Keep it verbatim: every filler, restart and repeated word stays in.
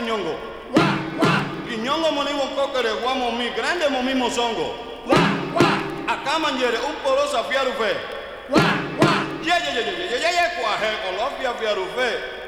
quiñongo. Quiñongo monivo coquere guamo mi grande momimo songo. Acá manjere un porosa fiarufe. Ye ye ye ye ye ye ye ye cuaje olofia fiarufe.